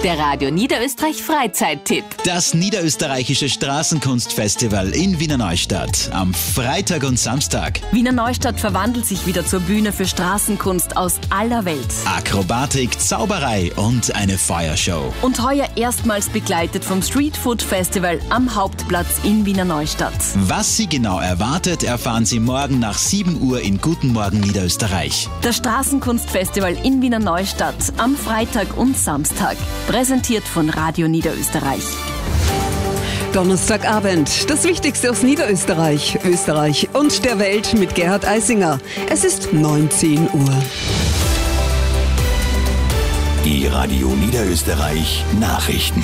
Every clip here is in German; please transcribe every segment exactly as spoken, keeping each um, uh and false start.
Der Radio Niederösterreich Freizeittipp. Das niederösterreichische Straßenkunstfestival in Wiener Neustadt am Freitag und Samstag. Wiener Neustadt verwandelt sich wieder zur Bühne für Straßenkunst aus aller Welt. Akrobatik, Zauberei und eine Feuershow. Und heuer erstmals begleitet vom Street Food Festival am Hauptplatz in Wiener Neustadt. Was Sie genau erwartet, erfahren Sie morgen nach sieben Uhr in Guten Morgen Niederösterreich. Das Straßenkunstfestival in Wiener Neustadt am Freitag und Samstag. Präsentiert von Radio Niederösterreich. Donnerstagabend. Das Wichtigste aus Niederösterreich, Österreich und der Welt mit Gerhard Eisinger. Es ist neunzehn Uhr. Die Radio Niederösterreich Nachrichten.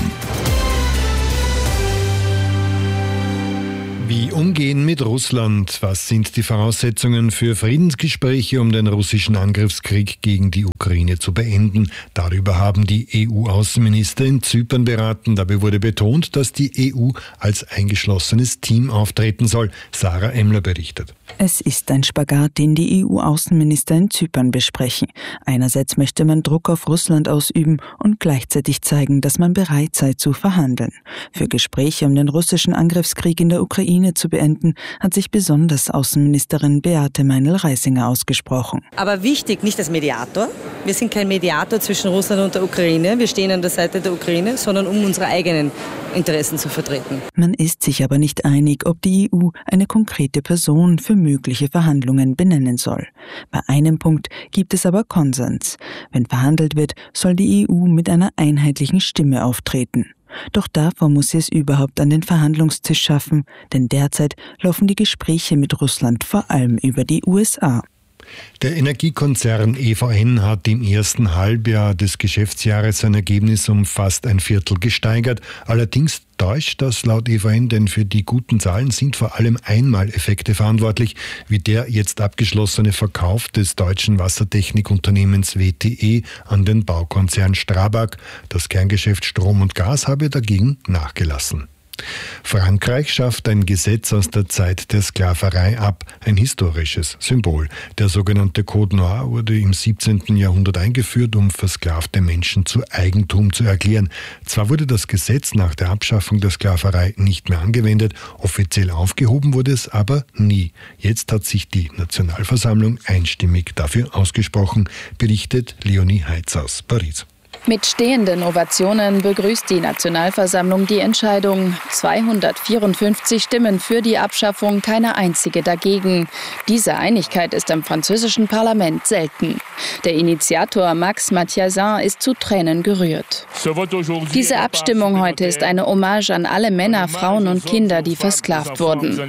Wie umgehen mit Russland? Was sind die Voraussetzungen für Friedensgespräche, um den russischen Angriffskrieg gegen die Ukraine zu beenden? Darüber haben die E U-Außenminister in Zypern beraten. Dabei wurde betont, dass die E U als eingeschlossenes Team auftreten soll. Sarah Emmler berichtet. Es ist ein Spagat, den die E U-Außenminister in Zypern besprechen. Einerseits möchte man Druck auf Russland ausüben und gleichzeitig zeigen, dass man bereit sei zu verhandeln. Für Gespräche um den russischen Angriffskrieg in der Ukraine zu beenden, hat sich besonders Außenministerin Beate Meinl-Reisinger ausgesprochen. Aber wichtig, nicht als Mediator. Wir sind kein Mediator zwischen Russland und der Ukraine. Wir stehen an der Seite der Ukraine, sondern um unsere eigenen Interessen zu vertreten. Man ist sich aber nicht einig, ob die E U eine konkrete Person für mögliche Verhandlungen benennen soll. Bei einem Punkt gibt es aber Konsens. Wenn verhandelt wird, soll die E U mit einer einheitlichen Stimme auftreten. Doch davor muss sie es überhaupt an den Verhandlungstisch schaffen, denn derzeit laufen die Gespräche mit Russland vor allem über die U S A. Der Energiekonzern E V N hat im ersten Halbjahr des Geschäftsjahres sein Ergebnis um fast ein Viertel gesteigert. Allerdings täuscht das laut E V N, denn für die guten Zahlen sind vor allem Einmaleffekte verantwortlich, wie der jetzt abgeschlossene Verkauf des deutschen Wassertechnikunternehmens W T E an den Baukonzern Strabag. Das Kerngeschäft Strom und Gas habe dagegen nachgelassen. Frankreich schafft ein Gesetz aus der Zeit der Sklaverei ab, ein historisches Symbol. Der sogenannte Code Noir wurde im siebzehnten Jahrhundert eingeführt, um versklavte Menschen zu Eigentum zu erklären. Zwar wurde das Gesetz nach der Abschaffung der Sklaverei nicht mehr angewendet, offiziell aufgehoben wurde es aber nie. Jetzt hat sich die Nationalversammlung einstimmig dafür ausgesprochen, berichtet Leonie Heitz aus Paris. Mit stehenden Ovationen begrüßt die Nationalversammlung die Entscheidung. zweihundertvierundfünfzig Stimmen für die Abschaffung, keine einzige dagegen. Diese Einigkeit ist im französischen Parlament selten. Der Initiator Max Mathiasin ist zu Tränen gerührt. Diese Abstimmung heute ist eine Hommage an alle Männer, Frauen und Kinder, die versklavt wurden.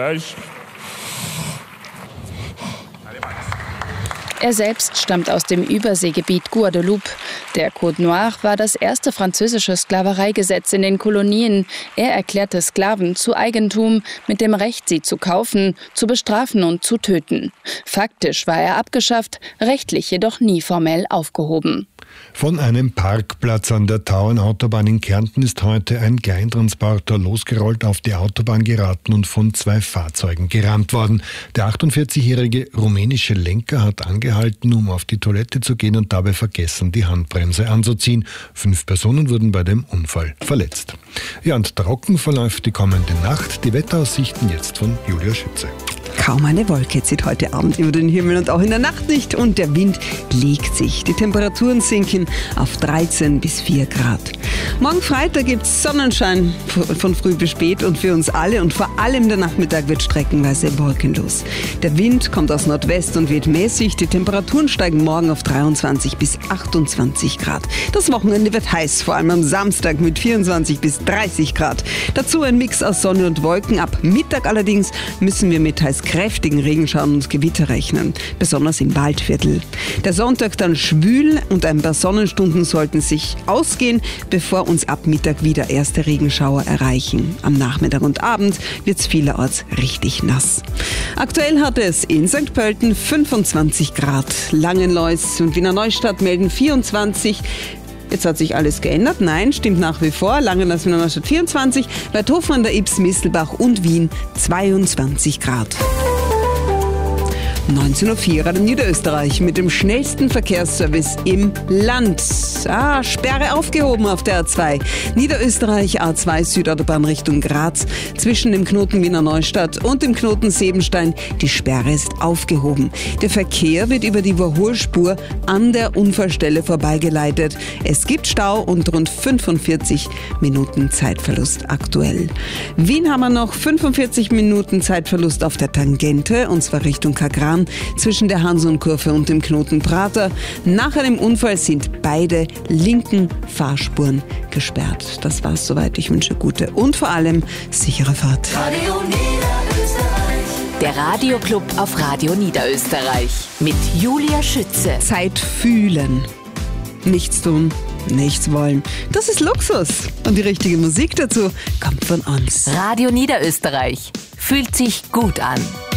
Er selbst stammt aus dem Überseegebiet Guadeloupe. Der Code Noir war das erste französische Sklavereigesetz in den Kolonien. Er erklärte Sklaven zu Eigentum mit dem Recht, sie zu kaufen, zu bestrafen und zu töten. Faktisch war er abgeschafft, rechtlich jedoch nie formell aufgehoben. Von einem Parkplatz an der Tauernautobahn in Kärnten ist heute ein Kleintransporter losgerollt, auf die Autobahn geraten und von zwei Fahrzeugen gerammt worden. Der achtundvierzigjährige rumänische Lenker hat angehalten, um auf die Toilette zu gehen und dabei vergessen, die Handbremse anzuziehen. Fünf Personen wurden bei dem Unfall verletzt. Ja, und trocken verläuft die kommende Nacht. Die Wetteraussichten jetzt von Julia Schütze. Kaum eine Wolke zieht heute Abend über den Himmel und auch in der Nacht nicht und der Wind legt sich. Die Temperaturen sinken auf dreizehn bis vier Grad. Morgen Freitag gibt es Sonnenschein von früh bis spät und für uns alle und vor allem der Nachmittag wird streckenweise wolkenlos. Der Wind kommt aus Nordwest und weht mäßig. Die Temperaturen steigen morgen auf dreiundzwanzig bis achtundzwanzig Grad. Das Wochenende wird heiß, vor allem am Samstag mit vierundzwanzig bis dreißig Grad. Dazu ein Mix aus Sonne und Wolken. Ab Mittag allerdings müssen wir mit heiß kräftigen Regenschauern und Gewitter rechnen, besonders im Waldviertel. Der Sonntag dann schwül und ein paar Sonnenstunden sollten sich ausgehen, bevor uns ab Mittag wieder erste Regenschauer erreichen. Am Nachmittag und Abend wird es vielerorts richtig nass. Aktuell hat es in Sankt Pölten fünfundzwanzig Grad. Langenlois und Wiener Neustadt melden vierundzwanzig. Jetzt hat sich alles geändert. Nein, stimmt nach wie vor. Langenlois, Wiener Neustadt vierundzwanzig, Weidhofen an der Ybbs, Mistelbach und Wien zweiundzwanzig Grad. neunzehn Uhr vier, Radio Niederösterreich mit dem schnellsten Verkehrsservice im Land. Ah, Sperre aufgehoben auf der A zwei. Niederösterreich A zwei Südautobahn Richtung Graz. Zwischen dem Knoten Wiener Neustadt und dem Knoten Sebenstein. Die Sperre ist aufgehoben. Der Verkehr wird über die Überholspur an der Unfallstelle vorbeigeleitet. Es gibt Stau und rund fünfundvierzig Minuten Zeitverlust aktuell. Wien haben wir noch fünfundvierzig Minuten Zeitverlust auf der Tangente, und zwar Richtung Kagran, zwischen der Hanson-Kurve und dem Knoten Prater. Nach einem Unfall sind beide linken Fahrspuren gesperrt. Das war's soweit. Ich wünsche gute und vor allem sichere Fahrt. Radio Niederösterreich. Der Radioclub auf Radio Niederösterreich mit Julia Schütze. Zeit fühlen. Nichts tun, nichts wollen. Das ist Luxus. Und die richtige Musik dazu kommt von uns. Radio Niederösterreich. Fühlt sich gut an.